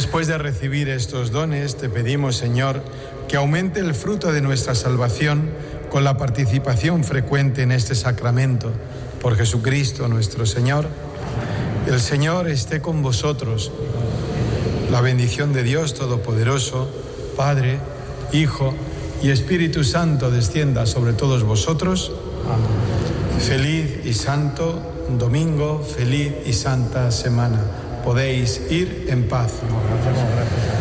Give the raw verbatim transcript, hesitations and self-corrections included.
Después de recibir estos dones, te pedimos, Señor, que aumente el fruto de nuestra salvación con la participación frecuente en este sacramento. Por Jesucristo nuestro Señor. El Señor esté con vosotros. La bendición de Dios Todopoderoso, Padre, Hijo y Espíritu Santo descienda sobre todos vosotros. Amén. Feliz y santo domingo, feliz y santa semana. Podéis ir en paz.